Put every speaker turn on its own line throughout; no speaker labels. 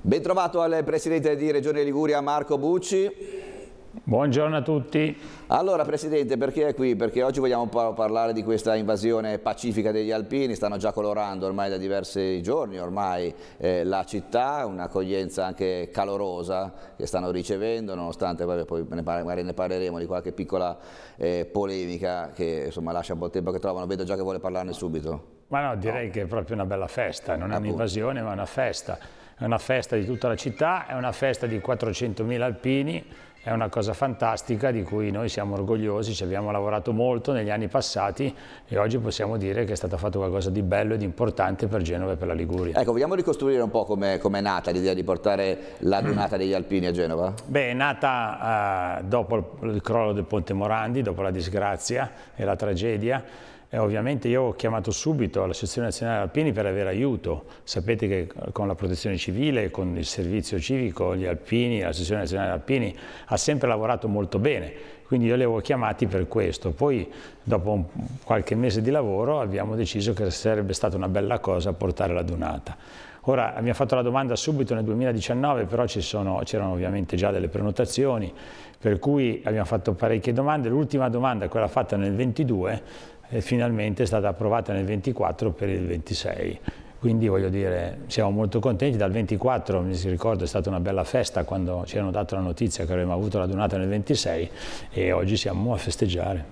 Ben trovato al Presidente di Regione Liguria Marco Bucci.
Buongiorno a tutti.
Allora Presidente, perché è qui? Perché oggi vogliamo parlare di questa invasione pacifica degli alpini. Stanno già colorando ormai da diversi giorni la città, un'accoglienza anche calorosa che stanno ricevendo, nonostante poi magari ne parleremo di qualche piccola polemica che insomma lascia un po' il tempo che trovano. Vedo già che vuole parlarne subito.
Ma no, direi che è proprio una bella festa, non è un'invasione ma è una festa. È una festa di tutta la città, è una festa di 400.000 alpini, è una cosa fantastica di cui noi siamo orgogliosi, ci abbiamo lavorato molto negli anni passati e oggi possiamo dire che è stato fatto qualcosa di bello e di importante per Genova e per la Liguria.
Ecco, vogliamo ricostruire un po' come è nata l'idea di portare la Dunata degli Alpini a Genova?
Beh, è nata dopo il crollo del Ponte Morandi, dopo la disgrazia e la tragedia. E ovviamente io ho chiamato subito l'Associazione Nazionale Alpini per avere aiuto. Sapete che con la protezione civile, con il servizio civico, gli alpini, l'Associazione Nazionale Alpini ha sempre lavorato molto bene, quindi io li avevo chiamati per questo. Poi dopo qualche mese di lavoro abbiamo deciso che sarebbe stata una bella cosa portare la Dunata. Ora abbiamo fatto la domanda subito nel 2019, però c'erano ovviamente già delle prenotazioni, per cui abbiamo fatto parecchie domande. L'ultima domanda, quella fatta nel 22, finalmente è stata approvata nel 24 per il 26. Quindi voglio dire, siamo molto contenti. Dal 24, mi si ricorda, è stata una bella festa quando ci hanno dato la notizia che avremmo avuto la Dunata nel 26 e oggi siamo a festeggiare.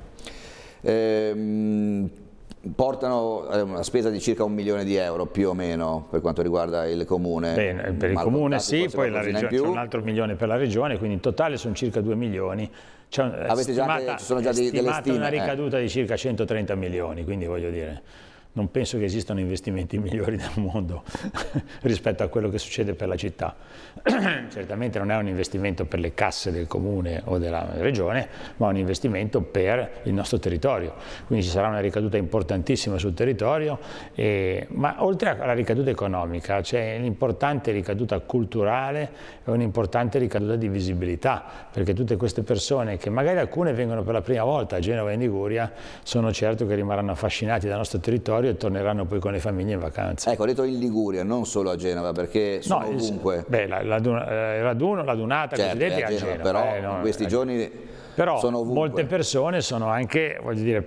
Portano una spesa di circa 1 milione di euro più o meno per quanto riguarda il comune.
Bene, per il comune sì, poi la regione, c'è un altro milione per la regione, quindi in totale sono circa 2 milioni. Ci sono già delle stime? Una ricaduta di circa 130 milioni, quindi voglio dire, non penso che esistano investimenti migliori del mondo rispetto a quello che succede per la città. Certamente non è un investimento per le casse del comune o della regione, ma un investimento per il nostro territorio. Quindi ci sarà una ricaduta importantissima sul territorio, ma oltre alla ricaduta economica c'è un'importante ricaduta culturale e un'importante ricaduta di visibilità, perché tutte queste persone, che magari alcune vengono per la prima volta a Genova e in Liguria, sono certo che rimarranno affascinati dal nostro territorio e torneranno poi con le famiglie in vacanza.
Ecco, ho detto in Liguria, non solo a Genova, perché sono ovunque.
Beh, il raduno, la Dunata,
certo,
cosiddetti a Genova.
Però in questi giorni
però
sono ovunque.
Molte persone sono anche, voglio dire,